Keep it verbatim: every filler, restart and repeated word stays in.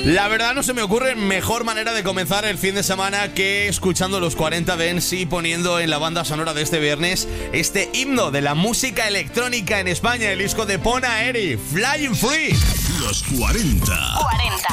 La verdad no se me ocurre mejor manera de comenzar el fin de semana que escuchando los cuarenta Dance y poniendo en la banda sonora de este viernes este himno de la música electrónica en España, el disco de Pon Aeri, Flying Free. Los cuarenta. cuarenta.